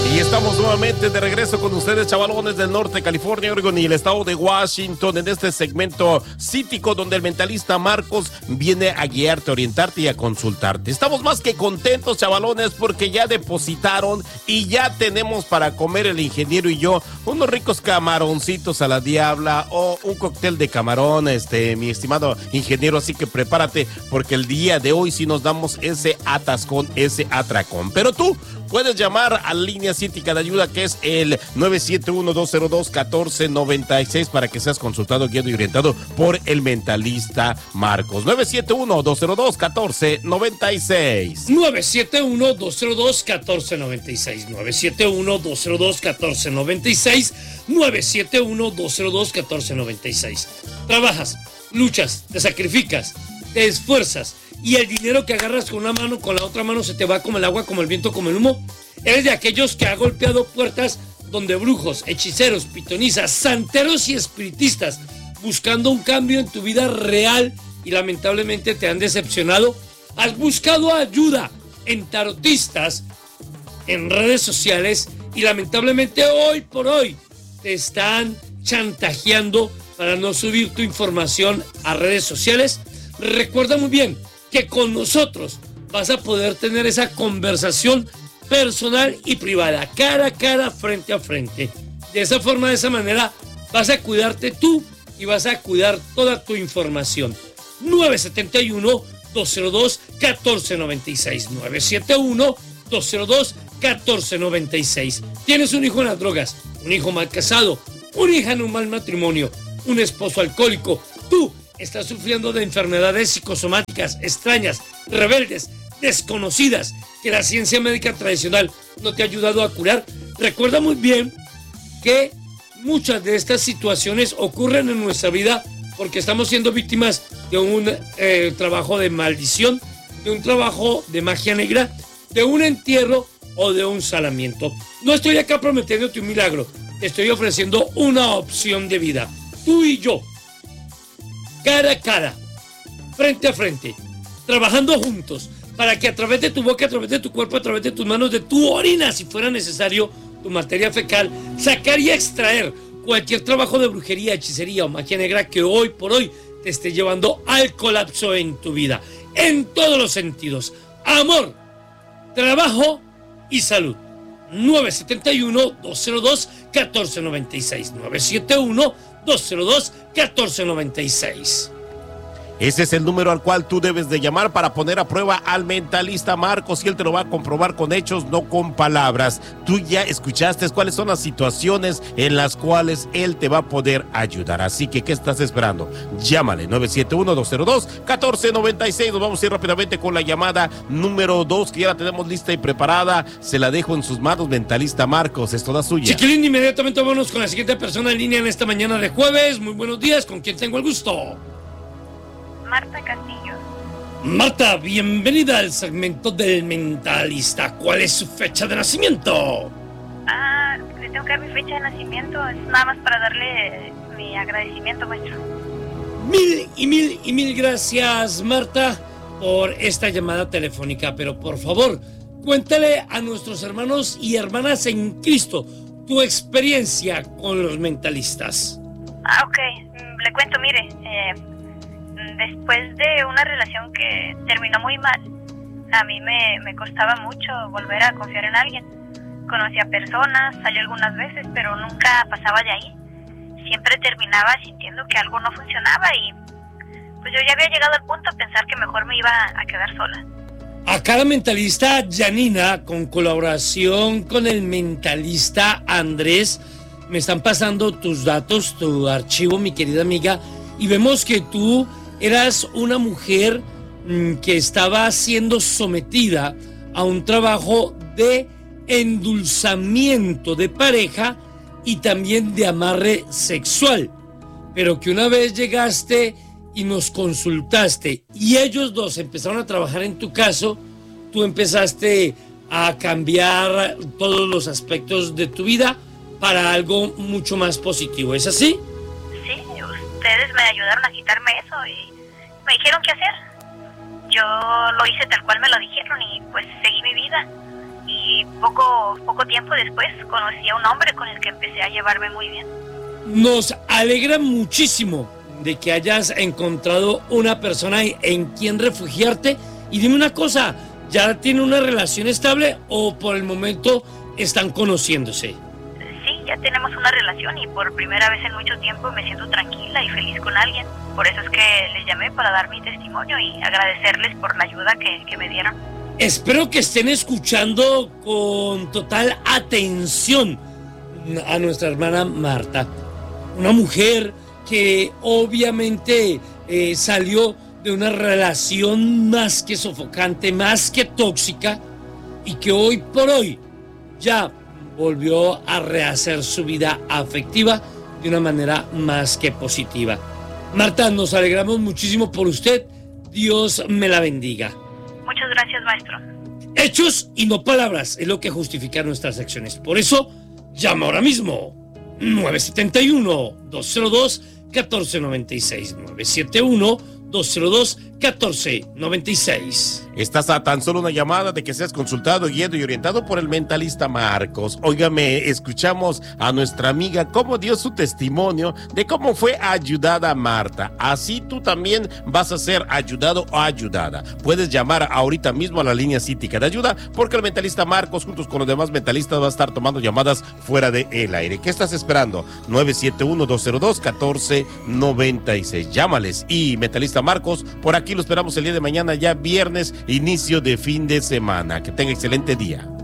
Y estamos nuevamente de regreso con ustedes, chavalones del norte de California, Oregon y el estado de Washington, en este segmento cítico donde el mentalista Marcos viene a guiarte, a orientarte y a consultarte. Estamos más que contentos, chavalones, porque ya depositaron y ya tenemos para comer el ingeniero y yo unos ricos camaroncitos a la diabla o un cóctel de camarón, mi estimado ingeniero. Así que prepárate, porque el día de hoy sí nos damos ese atascón, ese atracón. Pero tú puedes llamar a la línea cítica de ayuda, que es el 971-202-1496, para que seas consultado, guiado y orientado por el mentalista Marcos. 971-202-1496. 971-202-1496. 971-202-1496. 971-202-1496. Trabajas, luchas, te sacrificas, te esfuerzas, y el dinero que agarras con una mano, con la otra mano se te va como el agua, como el viento, como el humo. Eres de aquellos que ha golpeado puertas donde brujos, hechiceros, pitonisas, santeros y espiritistas buscando un cambio en tu vida real y lamentablemente te han decepcionado. Has buscado ayuda en tarotistas, en redes sociales, y lamentablemente hoy por hoy te están chantajeando para no subir tu información a redes sociales. Recuerda muy bien que con nosotros vas a poder tener esa conversación personal y privada, cara a cara, frente a frente. De esa forma, de esa manera, vas a cuidarte tú y vas a cuidar toda tu información. 971-202-1496. 971-202-1496. Tienes un hijo en las drogas, un hijo mal casado, una hija en un mal matrimonio, un esposo alcohólico. Tú estás sufriendo de enfermedades psicosomáticas extrañas, rebeldes, desconocidas, que la ciencia médica tradicional no te ha ayudado a curar. Recuerda muy bien que muchas de estas situaciones ocurren en nuestra vida porque estamos siendo víctimas de un trabajo de maldición, de un trabajo de magia negra, de un entierro o de un salamiento. No estoy acá prometiéndote un milagro, te estoy ofreciendo una opción de vida. Tú y yo, cara a cara, frente a frente, trabajando juntos, para que a través de tu boca, a través de tu cuerpo, a través de tus manos, de tu orina, si fuera necesario, tu materia fecal, sacar y extraer cualquier trabajo de brujería, hechicería o magia negra que hoy por hoy te esté llevando al colapso en tu vida, en todos los sentidos. Amor, trabajo y salud. 971-202-1496. 971-202-1496. Ese es el número al cual tú debes de llamar para poner a prueba al mentalista Marcos, y él te lo va a comprobar con hechos, no con palabras. Tú ya escuchaste cuáles son las situaciones en las cuales él te va a poder ayudar. Así que, ¿qué estás esperando? Llámale, 971-202-1496. Nos vamos a ir rápidamente con la llamada número 2, que ya la tenemos lista y preparada. Se la dejo en sus manos, mentalista Marcos, es toda suya. Chiquilín, inmediatamente vámonos con la siguiente persona en línea en esta mañana de jueves. Muy buenos días, ¿con quién tengo el gusto? Marta Castillo. Marta, bienvenida al segmento del mentalista. ¿Cuál es su fecha de nacimiento? Le tengo que dar mi fecha de nacimiento. Es nada más para darle mi agradecimiento, maestro. Mil gracias, Marta, por esta llamada telefónica. Pero por favor, cuéntale a nuestros hermanos y hermanas en Cristo tu experiencia con los mentalistas. Ok, le cuento, mire, después de una relación que terminó muy mal, a mí me costaba mucho volver a confiar en alguien. Conocí a personas, salió algunas veces, pero nunca pasaba de ahí. Siempre terminaba sintiendo que algo no funcionaba y pues yo ya había llegado al punto de pensar que mejor me iba a quedar sola. Acá la mentalista Janina, con colaboración con el mentalista Andrés, me están pasando tus datos, tu archivo, mi querida amiga, y vemos que tú eras una mujer que estaba siendo sometida a un trabajo de endulzamiento de pareja y también de amarre sexual, pero que una vez llegaste y nos consultaste y ellos dos empezaron a trabajar en tu caso, tú empezaste a cambiar todos los aspectos de tu vida para algo mucho más positivo. ¿Es así? Sí, ustedes me ayudaron a quitarme eso y me dijeron qué hacer. Yo lo hice tal cual me lo dijeron y pues seguí mi vida. Y y poco tiempo después conocí a un hombre con el que empecé a llevarme muy bien. Nos alegra muchísimo de que hayas encontrado una persona en quien refugiarte. Y dime una cosa, ¿ya tiene una relación estable o por el momento están conociéndose? Sí, ya tenemos una relación y por primera vez en mucho tiempo me siento tranquila y feliz con alguien. Por eso es que les llamé para dar mi testimonio y agradecerles por la ayuda que me dieron. Espero que estén escuchando con total atención a nuestra hermana Marta, una mujer que obviamente salió de una relación más que sofocante, más que tóxica, y que hoy por hoy ya volvió a rehacer su vida afectiva de una manera más que positiva. Marta, nos alegramos muchísimo por usted. Dios me la bendiga. Muchas gracias, maestro. Hechos y no palabras es lo que justifica nuestras acciones. Por eso, llama ahora mismo. 971-202-1496. 971-202-1496. Estás a tan solo una llamada de que seas consultado, guiado y orientado por el mentalista Marcos. Óigame, escuchamos a nuestra amiga cómo dio su testimonio de cómo fue ayudada Marta. Así tú también vas a ser ayudado o ayudada. Puedes llamar ahorita mismo a la línea cítica de ayuda, porque el mentalista Marcos, juntos con los demás mentalistas, va a estar tomando llamadas fuera del aire. ¿Qué estás esperando? 971-202-1496. Llámales. Y mentalista Marcos, por aquí lo esperamos el día de mañana, ya viernes, inicio de fin de semana. Que tenga excelente día.